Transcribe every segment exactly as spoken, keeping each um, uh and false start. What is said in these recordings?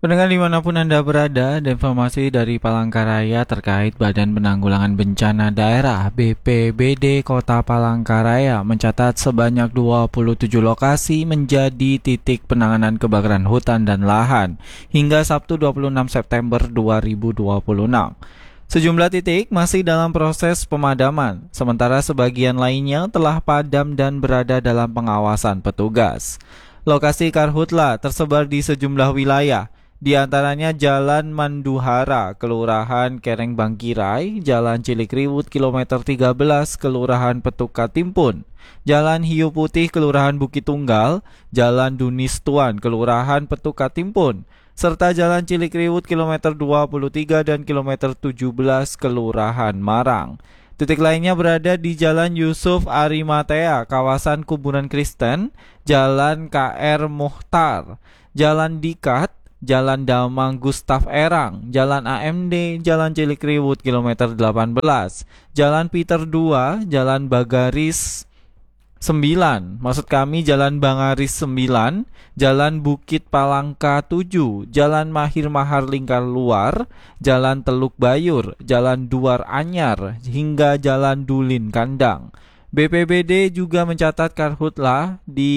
Pendengar dimanapun Anda berada, ada informasi dari Palangkaraya terkait Badan Penanggulangan Bencana Daerah B P B D Kota Palangkaraya mencatat sebanyak dua puluh tujuh lokasi menjadi titik penanganan kebakaran hutan dan lahan hingga Sabtu dua puluh enam September dua ribu dua puluh enam. Sejumlah titik masih dalam proses pemadaman, sementara sebagian lainnya telah padam dan berada dalam pengawasan petugas. Lokasi karhutla tersebar di sejumlah wilayah, di antaranya Jalan Manduhara, Kelurahan Kereng Bangkirai, Jalan Cilikriwut, Kilometer tiga belas, Kelurahan Petuk Katimpun, Jalan Hiu Putih, Kelurahan Bukit Tunggal, Jalan Dunistuan, Kelurahan Petuk Katimpun, serta Jalan Cilikriwut, Kilometer dua puluh tiga dan Kilometer tujuh belas, Kelurahan Marang. Titik lainnya berada di Jalan Yusuf Arimatea, kawasan Kuburan Kristen, Jalan K R Muhtar, Jalan Dikat, Jalan Damang Gustaf Erang, Jalan A M D, Jalan Cilikriwut, Kilometer delapan belas, Jalan Peter dua, Jalan Bagaris sembilan, maksud kami Jalan Bangaris sembilan, Jalan Bukit Palangka tujuh, Jalan Mahir Mahar Lingkar Luar, Jalan Teluk Bayur, Jalan Duar Anyar, hingga Jalan Dulin Kandang. B P B D juga mencatat karhutla di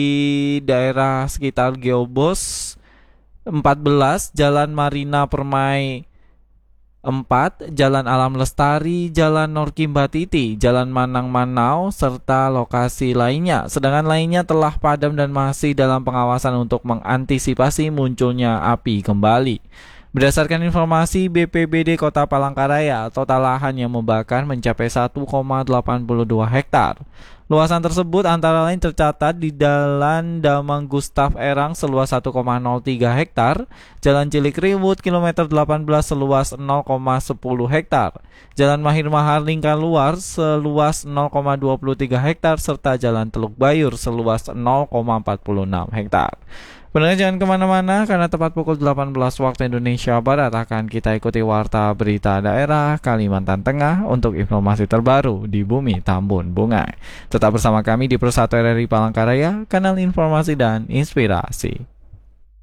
daerah sekitar Geobos empat belas, Jalan Marina Permai empat, Jalan Alam Lestari, Jalan Norkimbatiti, Jalan Manang Manau, serta lokasi lainnya. Sedangkan lainnya telah padam dan masih dalam pengawasan untuk mengantisipasi munculnya api kembali. Berdasarkan informasi B P B D Kota Palangkaraya, total lahan yang membakar mencapai satu koma delapan dua hektar. Luasan tersebut antara lain tercatat di Jalan Damang Gustaf Erang seluas satu koma nol tiga hektar, Jalan Cilikriwut Kilometer delapan belas seluas nol koma sepuluh hektar, Jalan Mahir Mahar Lingkar Luar seluas nol koma dua tiga hektar, serta Jalan Teluk Bayur seluas nol koma empat enam hektar. Pendengar jangan kemana-mana, karena tepat pukul delapan belas waktu Indonesia Barat akan kita ikuti Warta Berita Daerah Kalimantan Tengah untuk informasi terbaru di Bumi Tambun Bungai. Tetap bersama kami di Persatu R R I Palangkaraya, kanal informasi dan inspirasi.